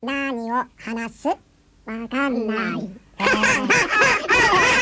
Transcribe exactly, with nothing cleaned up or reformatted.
何を話すわかんない。